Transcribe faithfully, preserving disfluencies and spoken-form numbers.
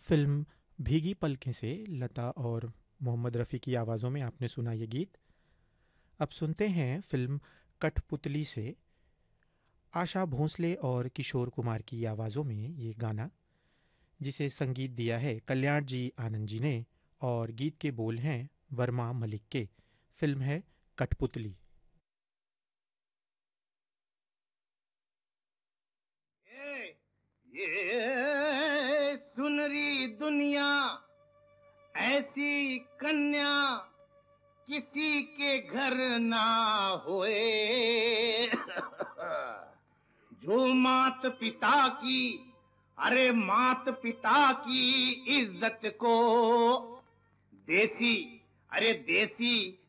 Film भीगी पलकें से लता और मोहम्मद रफ़ी की आवाज़ों में आपने सुना ये गीत। अब सुनते हैं फिल्म कठपुतली से आशा भोंसले और किशोर कुमार की आवाज़ों में ये गाना, जिसे संगीत दिया है कल्याण जी आनंद जी ने और गीत के बोल हैं वर्मा मलिक के। फिल्म है कठपुतली। ये सुनरी दुनिया ऐसी कन्या किसी के घर ना होए। जो मात पिता की, अरे मात पिता की इज्जत को देसी, अरे देसी